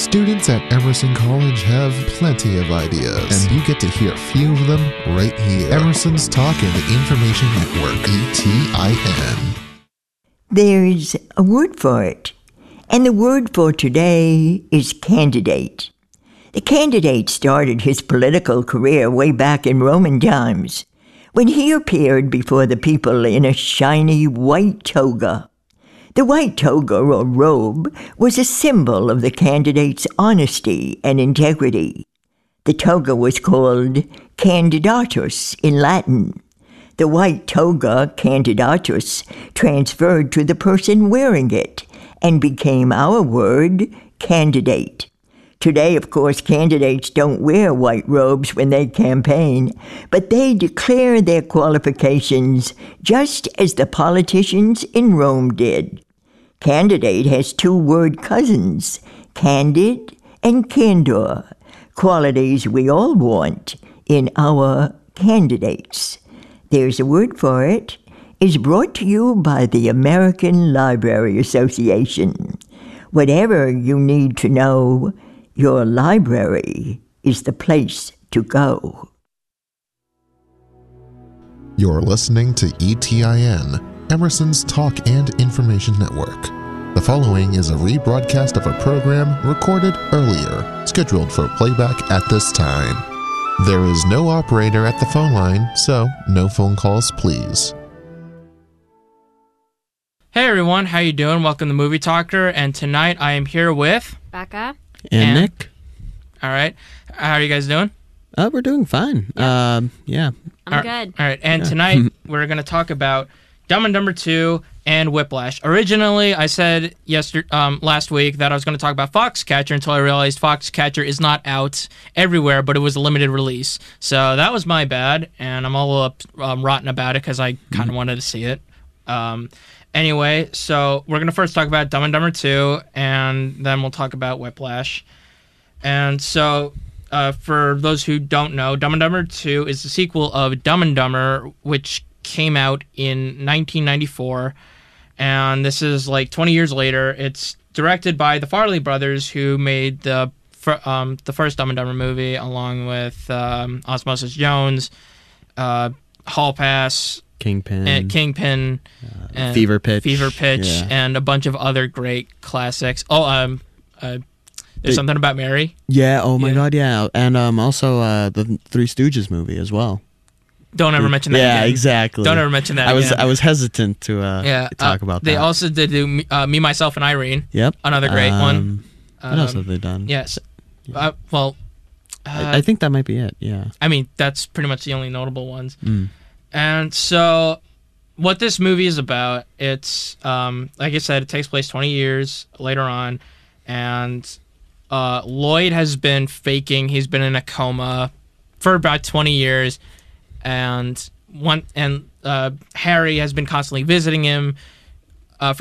Students at Emerson College have plenty of ideas, and you get to hear a few of them right here. Emerson's Talk and Information Network, ETIN. There's a word for it, and the word for today is candidate. The candidate started his political career way back in Roman times, when he appeared before the people in a shiny white toga. The white toga or robe was a symbol of the candidate's honesty and integrity. The toga was called candidatus in Latin. The white toga, candidatus, transferred to the person wearing it and became our word, candidate. Today, of course, candidates don't wear white robes when they campaign, but they declare their qualifications just as the politicians in Rome did. Candidate has two word cousins, candid and candor, qualities we all want in our candidates. There's a word for it. Is brought to you by the American Library Association. Whatever you need to know, your library is the place to go. You're listening to ETIN, Emerson's Talk and Information Network. The following is a rebroadcast of a program recorded earlier, scheduled for playback at this time. There is no operator at the phone line, so no phone calls, please. Hey everyone, how you doing? Welcome to Movie Talker, and tonight I am here with Becca and Nick. All right, how are you guys doing? We're doing fine. Yeah. I'm good. All right, and tonight we're going to talk about Dumb and Dumber 2 and Whiplash. Originally, I said last week that I was going to talk about Foxcatcher until I realized Foxcatcher is not out everywhere, but it was a limited release. So that was my bad, and I'm all up rotten about it because I kind of wanted to see it. Anyway, so we're going to first talk about Dumb and Dumber 2, and then we'll talk about Whiplash. And so, for those who don't know, Dumb and Dumber 2 is the sequel of Dumb and Dumber, which came out in 1994, and this is like 20 years later. It's directed by the Farrelly brothers, who made the first Dumb and Dumber movie, along with Osmosis Jones, Hall Pass, Kingpin, and Fever Pitch, yeah, and a bunch of other great classics. There's something about Mary. Yeah. Oh my God. Yeah. And also the Three Stooges movie as well. Don't ever mention that. Yeah, again. exactly. Don't ever mention that. I was hesitant to talk about that. They also did do Me, Myself, and Irene. Yep. Another great one. What else have they done? Yes. I think that might be it. Yeah. I mean, that's pretty much the only notable ones. And so, what this movie is about, it's, like I said, it takes place 20 years later on, and Lloyd has been faking. He's been in a coma for about 20 years, and Harry has been constantly visiting him for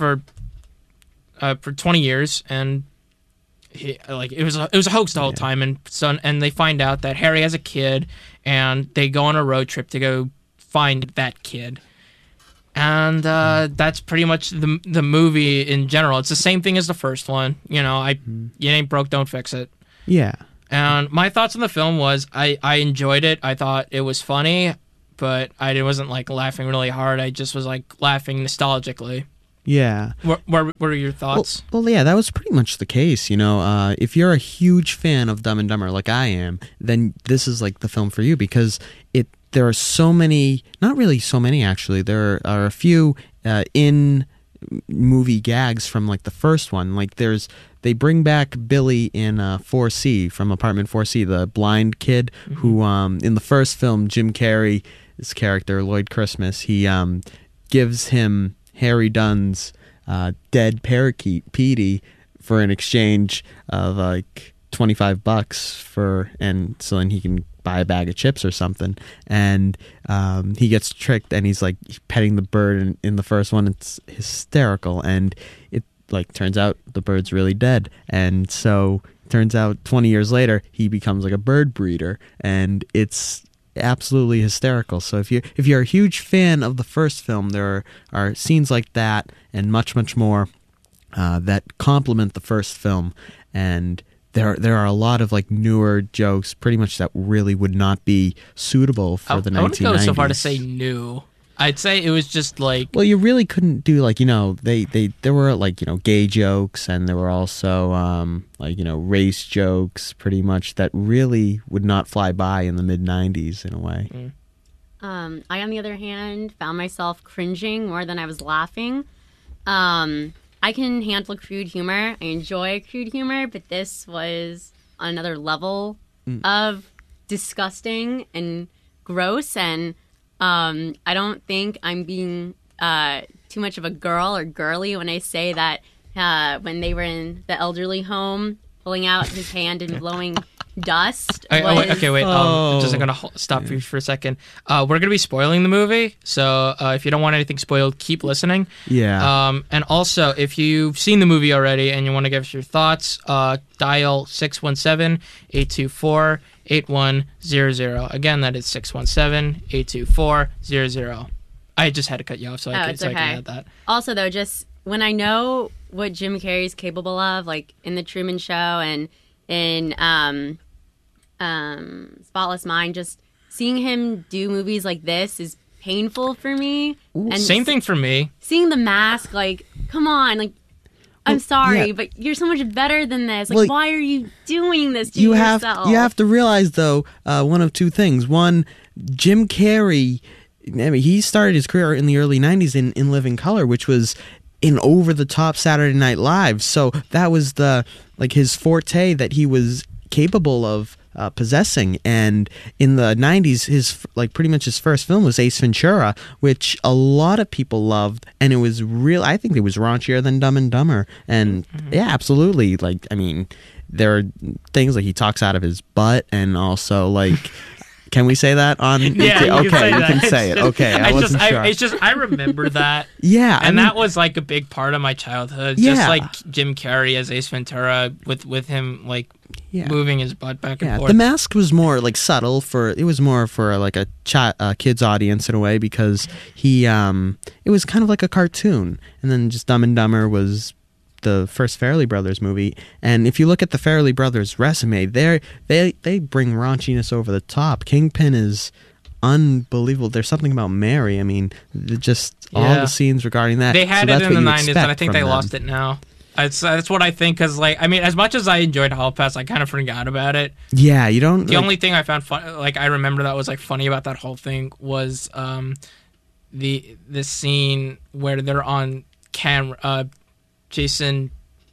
20 years, and it was a hoax the whole time, and they find out that Harry has a kid, and they go on a road trip to go find that kid. And that's pretty much the movie in general. It's the same thing as the first one. You know, it ain't broke, don't fix it. Yeah. And my thoughts on the film was I enjoyed it. I thought it was funny, but I wasn't like laughing really hard. I just was like laughing nostalgically. Yeah. What were your thoughts? Well, yeah, that was pretty much the case. You know, if you're a huge fan of Dumb and Dumber like I am, then this is like the film for you, because there are so many, not really so many actually, there are a few in movie gags from like the first one. Like they bring back Billy in 4C, from Apartment 4C, the blind kid who in the first film, Jim Carrey's character, Lloyd Christmas, he gives him Harry Dunn's dead parakeet, Petey, for an exchange of like $25 and so then he can buy a bag of chips or something, and he gets tricked, and he's like petting the bird in the first one. It's hysterical, and it like turns out the bird's really dead, and so turns out 20 years later he becomes like a bird breeder, and it's absolutely hysterical. So if you're a huge fan of the first film, there are scenes like that and much more that complement the first film, and there are a lot of like newer jokes, pretty much that really would not be suitable for the 1990s. I wouldn't go so far to say new. I'd say it was just like... Well, you really couldn't do like, there were like, gay jokes, and there were also race jokes pretty much that really would not fly by in the mid-90s in a way. I, on the other hand, found myself cringing more than I was laughing. I can handle crude humor. I enjoy crude humor, but this was another level of disgusting and gross, and I don't think I'm being too much of a girl or girly when I say that when they were in the elderly home, pulling out his hand and blowing dust. Wait. I'm just going to stop you for a second. We're going to be spoiling the movie, so if you don't want anything spoiled, keep listening. Yeah. And also, if you've seen the movie already and you want to give us your thoughts, dial 617-824-8100. Again, that is 617-824-00. I just had to cut you off so I could add that. Also, though, just when I know what Jim Carrey's capable of, like in The Truman Show and in Spotless Mind, just seeing him do movies like this is painful for me. Ooh, and same thing for me. Seeing The Mask, like, come on, like, I'm sorry, but you're so much better than this. Like, why are you doing this to yourself? You have to realize, though, one of two things. One, Jim Carrey, I mean, he started his career in the early 90s in Living Color, which was in over-the-top Saturday Night Live. So that was his forte that he was capable of possessing. And in the 90s, pretty much his first film was Ace Ventura, which a lot of people loved, and it was I think it was raunchier than Dumb and Dumber. And yeah, absolutely. Like, I mean, there are things like he talks out of his butt, and also like can we say that on? Yeah, we can say it. Okay, I wasn't sure. I remember that. Yeah, and that was like a big part of my childhood. Yeah. Just like Jim Carrey as Ace Ventura with him like moving his butt back and forth. The Mask was more like subtle it was more for like a kids audience in a way, because it was kind of like a cartoon, and then just Dumb and Dumber was the first Farrelly Brothers movie. And if you look at the Farrelly Brothers resume, they bring raunchiness over the top. Kingpin is unbelievable. There's something about Mary. I mean, all the scenes regarding that. They had it in the 90s, and I think they lost it now. That's what I think, because like, I mean, as much as I enjoyed Hall Pass, I kind of forgot about it. Yeah, you don't. The only thing I found fun, like I remember that was like funny about that whole thing was the scene where they're on camera. Jason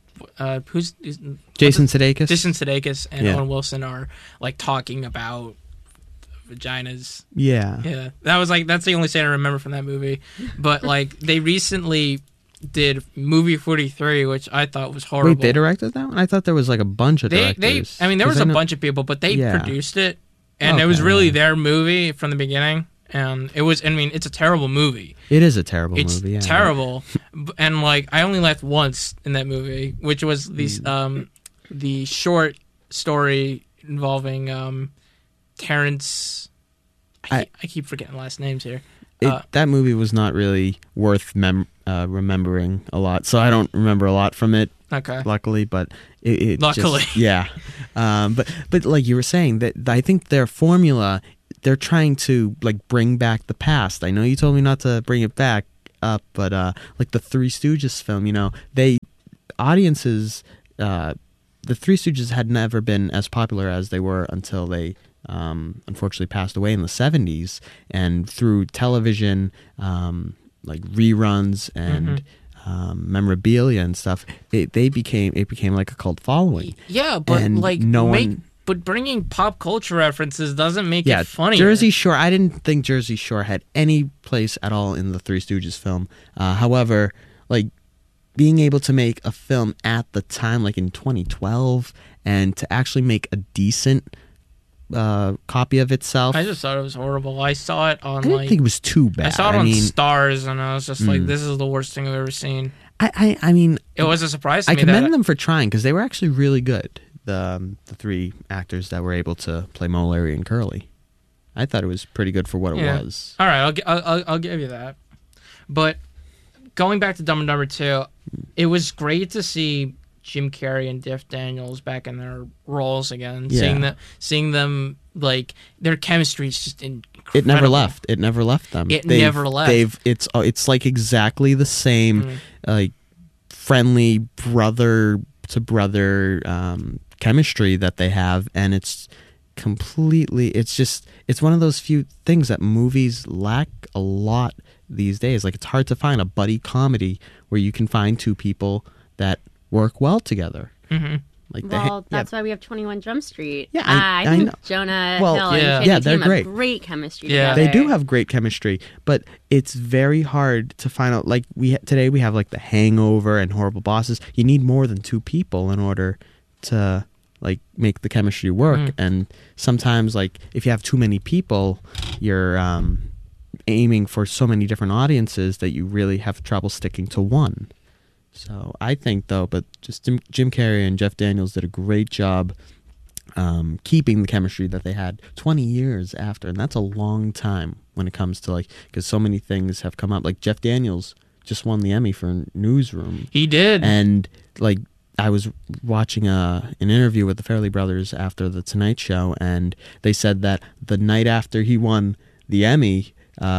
Sudeikis. Jason Sudeikis and Owen Wilson are like talking about vaginas. Yeah. That's the only scene I remember from that movie. But like they recently did Movie 43, which I thought was horrible. Wait, they directed that one? I thought there was like a bunch of directors. There was a bunch of people, but they produced it, and it was really their movie from the beginning. And it was, I mean, it's a terrible movie. It is a terrible movie. Yeah. It's terrible. And like, I only laughed once in that movie, which was the short story involving Terrence. I keep forgetting last names here. That movie was not really worth remembering a lot, so I don't remember a lot from it. Okay. Luckily, but luckily, yeah. But like you were saying, that I think their formula, they're trying to like bring back the past. I know you told me not to bring it back up, but like the Three Stooges film, audiences, the Three Stooges had never been as popular as they were until they unfortunately passed away in the 70s, and through television, like reruns and memorabilia and stuff, it became like a cult following. Yeah, but but bringing pop culture references doesn't make it funny. Jersey Shore, I didn't think Jersey Shore had any place at all in the Three Stooges film. However, like being able to make a film at the time, like in 2012, and to actually make a decent copy of itself. I just thought it was horrible. I saw it on I didn't think it was too bad. I saw it on Stars, and I was just like, this is the worst thing I've ever seen. I mean, it was a surprise to me. I commend them for trying, because they were actually really good. The three actors that were able to play Moe, Larry, and Curly. I thought it was pretty good for what it was. All right, I'll give you that. But going back to Dumb and Dumber 2, it was great to see Jim Carrey and Jeff Daniels back in their roles again. Yeah. Seeing them like their chemistry is just incredible. It never left. It never left them. Never left. It's like exactly the same, like friendly brother to brother chemistry that they have, and it's completely. It's one of those few things that movies lack a lot these days. Like it's hard to find a buddy comedy where you can find two people that work well together. Mm-hmm. Like that's why we have 21 Jump Street. Yeah, I think Jonah Hill and Channing they're Tatum great. have great chemistry Yeah. together. They do have great chemistry, but it's very hard to find out. Like today we have like The Hangover and Horrible Bosses. You need more than two people in order to like make the chemistry work. And sometimes, like if you have too many people, you're aiming for so many different audiences that you really have trouble sticking to one. So I think, though, but just Jim Carrey and Jeff Daniels did a great job keeping the chemistry that they had 20 years after. And that's a long time when it comes to, like, because so many things have come up. Like, Jeff Daniels just won the Emmy for Newsroom. He did. And, like, I was watching an interview with the Farrelly brothers after The Tonight Show, and they said that the night after he won the Emmy,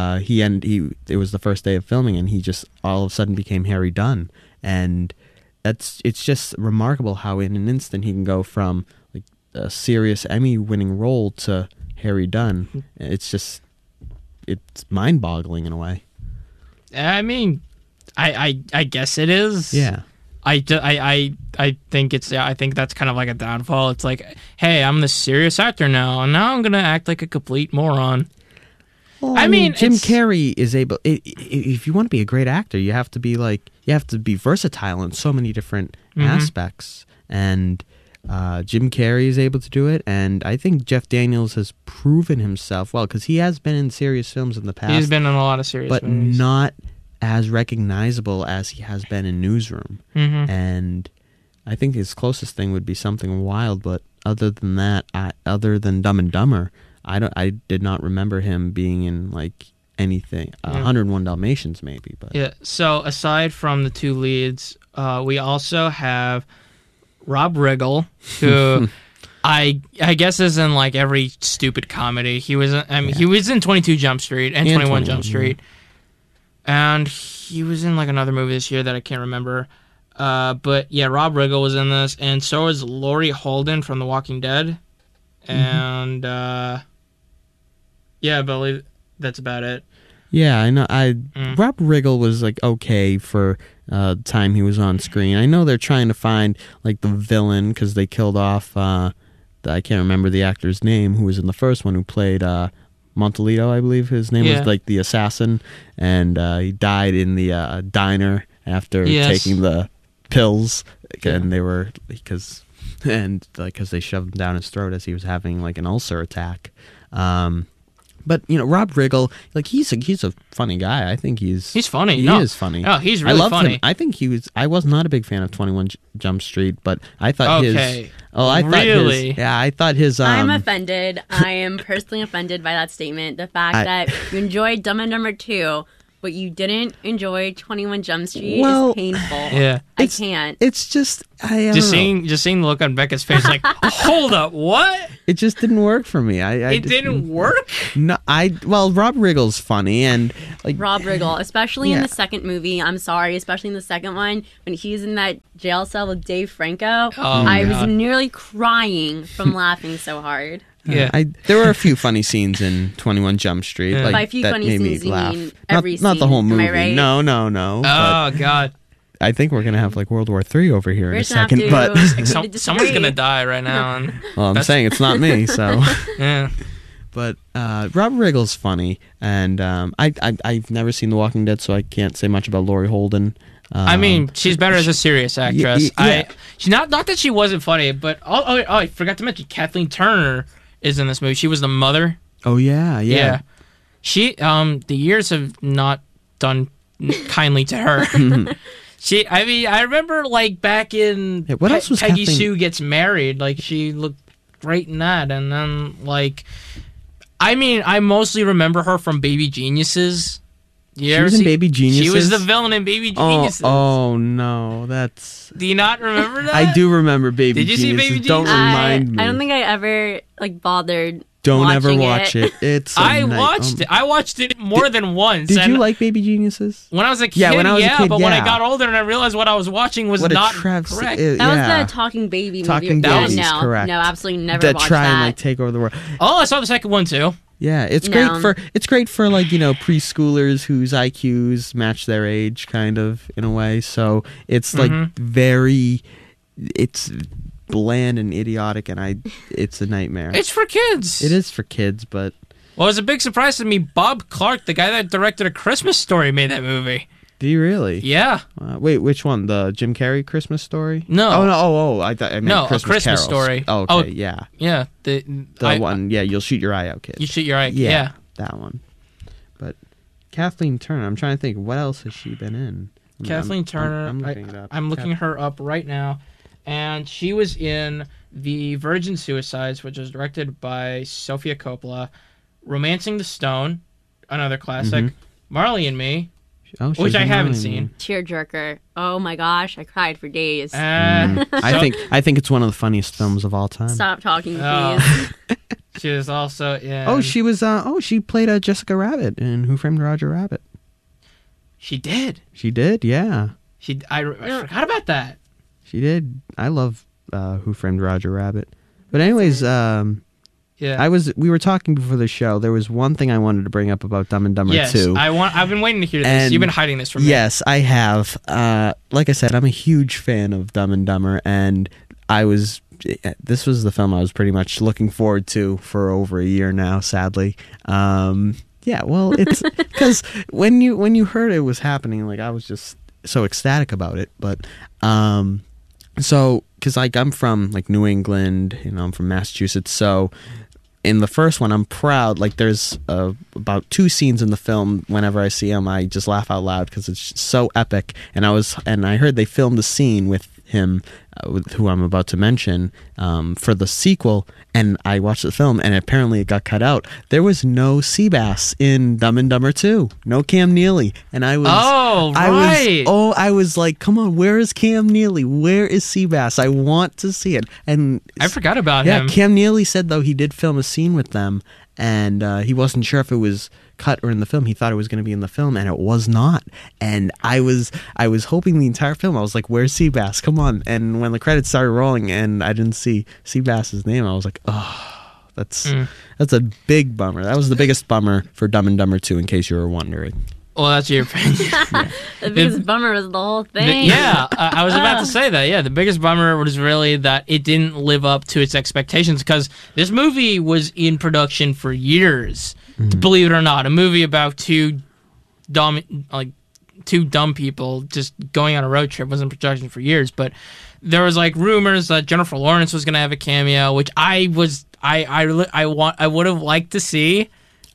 it was the first day of filming, and he just all of a sudden became Harry Dunn. And it's just remarkable how in an instant he can go from like a serious Emmy-winning role to Harry Dunn. It's mind-boggling in a way. I mean, I guess it is. Yeah. I think I think that's kind of like a downfall. It's like, hey, I'm the serious actor now, and now I'm gonna act like a complete moron. Well, I mean, Jim Carrey is able. If you want to be a great actor, you have to be versatile in so many different aspects. And Jim Carrey is able to do it, and I think Jeff Daniels has proven himself well because he has been in serious films in the past. He's been in a lot of serious but movies. Not as recognizable as he has been in Newsroom. And I think his closest thing would be Something Wild. But other than that, other than Dumb and Dumber, I did not remember him being in like anything. 101 Dalmatians, maybe. But yeah. So aside from the two leads, we also have Rob Riggle, who I guess is in like every stupid comedy. He was. He was in 22 Jump Street and 21 Jump Street, and he was in like another movie this year that I can't remember. But yeah, Rob Riggle was in this, and so was Laurie Holden from The Walking Dead, and. Yeah, I believe that's about it. Yeah, I know. Rob Riggle was like okay for the time he was on screen. I know they're trying to find like the villain because they killed off. I can't remember the actor's name who was in the first one who played Montalito, I believe his name was, like the assassin, and he died in the diner after taking the pills, and they were because they shoved him down his throat as he was having like an ulcer attack. But you know, Rob Riggle, like he's a funny guy. I think he's funny. He is funny. Oh, he's really funny. Him. I think he was. I was not a big fan of 21 Jump Street, but I thought his. Oh, I thought really? I thought his. I'm offended. I am personally offended by that statement. The fact that you enjoyed Dumb and Dumber 2, but you didn't enjoy 21 Jump Street is painful. Yeah, I can't. It's just seeing the look on Becca's face, like, hold up, what? It just didn't work for me. It didn't work. No, Rob Riggle's funny, and like Rob Riggle, especially in the second movie. I'm sorry, especially in the second one when he's in that jail cell with Dave Franco. I was nearly crying from laughing so hard. Yeah, there were a few funny scenes in 21 Jump Street. Yeah. Like, by a few that funny made scenes, me laugh. you mean every not scene. the whole movie. Am I right? No. Oh God. I think we're gonna have like World War III over here in a gonna have second, to but someone's gonna die right now. And well, I'm saying it's not me, so. Yeah. But Rob Riggle's funny, and I've never seen The Walking Dead, so I can't say much about Laurie Holden. I mean, she's better as a serious actress. She not that she wasn't funny, but I forgot to mention Kathleen Turner is in this movie. She was the mother. Oh yeah. She the years have not done kindly to her. I remember like back in what else was Peggy Kathleen? Sue Gets Married, like she looked great in that, and then like I mostly remember her from Baby Geniuses. You She ever was in see- Baby Geniuses? She was the villain in Baby Oh, Geniuses. oh no, that's. Do you not remember that? I do remember Baby Did you see Geniuses. Baby Don't Geniuses? remind me. I don't think I ever bothered. Don't ever watching watch it. It's. I watched it. I watched it more than once. Did and you like Baby Geniuses? when I was a kid? Yeah, when I was a kid, but when I yeah. got older and I realized what I was watching was What not a travesty! correct. That yeah. was the Talking Baby Talking movie. Babies, no, correct. no, absolutely never that watched try that. and like take over the world. Oh, I saw the second one too. Yeah, it's No. great for like, you know, preschoolers whose IQs match their age kind of in a way. So it's like it's bland and idiotic, and it's a nightmare. It's for kids. It is for kids, but Well, it was a big surprise to me. Bob Clark, the guy that directed A Christmas Story, made that movie. do you really? Yeah. Wait, which one? The Jim Carrey Christmas Story? No. Oh no! Oh, I thought I meant No, A Christmas Christmas Carols. Story. Oh, okay, Oh, yeah, Yeah. the one. Yeah, you'll shoot your eye out, kid. You shoot your eye. Yeah. that one. But Kathleen Turner, I'm trying to think, what else has she been in? Kathleen Turner. I'm looking it up. I'm looking her up right now. And she was in The Virgin Suicides, which was directed by Sofia Coppola. Romancing the Stone, another classic. Marley and Me, Oh, she's which I in haven't Marley seen. and Me. Tearjerker. Oh my gosh, I cried for days. I think it's one of the funniest films of all time. Stop talking, Oh. please. She was also in... Oh, she was. She played Jessica Rabbit in Who Framed Roger Rabbit. She did. She did, yeah. I forgot about that. She did. I love Who Framed Roger Rabbit. But anyways, Yeah. we were talking before the show. There was one thing I wanted to bring up about Dumb and Dumber Yes, 2. I've been waiting to hear this. And You've been hiding this from me. Yes, I have. Like I said, I'm a huge fan of Dumb and Dumber, and this was the film I was pretty much looking forward to for over a year now, sadly. Yeah, well, it's because when you heard it was happening, like I was just so ecstatic about it. But so because like I'm from like New England, you know, I'm from Massachusetts, so in the first one, I'm proud. Like, there's about 2 scenes in the film. Whenever I see them, I just laugh out loud because it's so epic. And I heard they filmed the scene with him, with who I'm about to mention, for the sequel. And I watched the film, and apparently it got cut out. There was no Seabass in Dumb and Dumber 2. No Cam Neely. And I was, I was like, come on, where is Cam Neely? Where is Seabass? I want to see it. And I forgot about yeah, him. Cam Neely said though he did film a scene with them, and he wasn't sure if it was cut or in the film. He thought it was going to be in the film, and it was not. And I was hoping the entire film. I was like, "Where's Seabass? Come on!" And when the credits started rolling, and I didn't see Seabass's name, I was like, "Oh, that's a big bummer." That was the biggest bummer for Dumb and Dumber 2, in case you were wondering. Well, that's your opinion. The biggest bummer was the whole thing. Yeah, I was about to say that. Yeah, the biggest bummer was really that it didn't live up to its expectations, because this movie was in production for years. Believe it or not, a movie about two dumb people just going on a road trip was in production for years. But there was like rumors that Jennifer Lawrence was going to have a cameo, which I would have liked to see.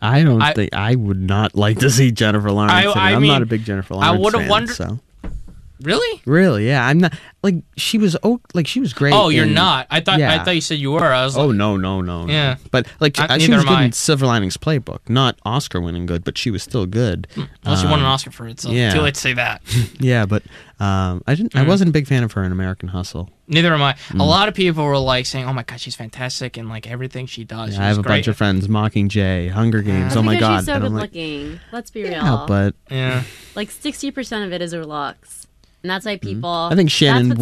I would not like to see Jennifer Lawrence. I'm not a big Jennifer Lawrence I would have fan, wondered. So. Really, yeah. I'm not like she was great. Oh, you're in- not. I thought you said you were. I was like, no. Yeah. But like she Neither was am good I. in Silver Linings Playbook, not Oscar winning good, but she was still good. unless you won an Oscar for it, so yeah. too late to say that. Yeah, but I wasn't a big fan of her in American Hustle. Neither am I. A lot of people were like saying, "Oh my god, she's fantastic," and like everything she does. Yeah, I have a bunch of friends, Mockingjay, Hunger Games. Oh my Because god! she's so And good I'm like, looking. Let's be real. yeah, but Yeah. like 60% of it is her looks. And that's why people. I think Shannon that's what's